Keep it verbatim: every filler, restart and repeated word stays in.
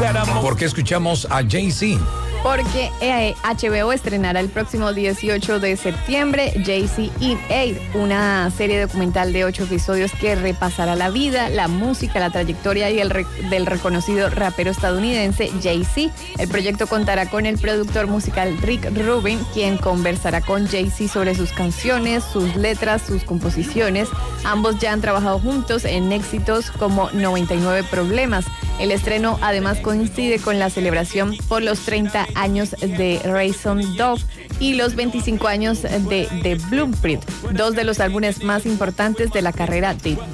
¿Por qué escuchamos a Jay-Z? Porque eh, H B O estrenará el próximo dieciocho de septiembre Jay-Z in Aid, una serie documental de ocho episodios que repasará la vida, la música, la trayectoria y el re del reconocido rapero estadounidense Jay-Z. El proyecto contará con el productor musical Rick Rubin, quien conversará con Jay-Z sobre sus canciones, sus letras, sus composiciones. Ambos ya han trabajado juntos en éxitos como noventa y nueve Problemas. El estreno además coincide con la celebración por los treinta años de Raison Dove y los veinticinco años de The Blueprint, dos de los álbumes más importantes de la carrera de